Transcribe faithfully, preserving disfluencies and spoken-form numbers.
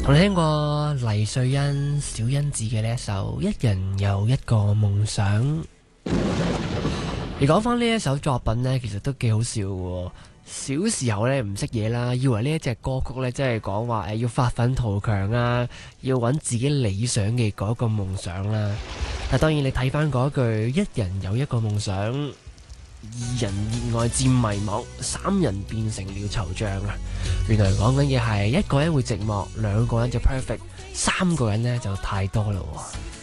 我聽過黎瑞恩、小恩子嘅呢一首《一人有一個夢想》。而講翻呢一首作品呢，其實都幾好笑喎。小時候呢唔識嘢啦，以為呢一隻歌曲呢，即係講話誒要發奮圖強啊，要揾自己理想嘅嗰個夢想啦。但當然你睇翻嗰句一人有一個夢想，二人熱愛漸迷惘，三人變成了惆悵啊。原來講緊嘅係一個人會寂寞，兩個人就 perfect，三個人呢就太多啦喎。